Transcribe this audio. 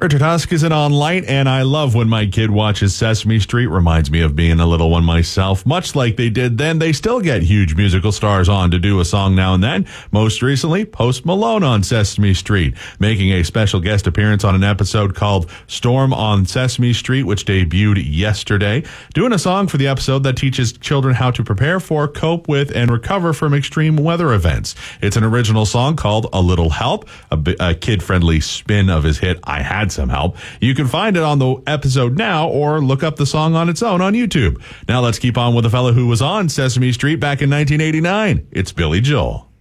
Richard Huskisson on Light, and I love when my kid watches Sesame Street. Reminds me of being a little one myself. Much like they did then, they still get huge musical stars on to do a song now and then. Most recently, Post Malone on Sesame Street, making a special guest appearance on an episode called Storm on Sesame Street, which debuted yesterday, doing a song for the episode that teaches children how to prepare for, cope with, and recover from extreme weather events. It's an original song called A Little Help, a kid-friendly spin of his hit I Had Some Help. You can find it on the episode now or look up the song on its own on YouTube. Now let's keep on with a fellow who was on Sesame Street back in 1989. It's Billy Joel.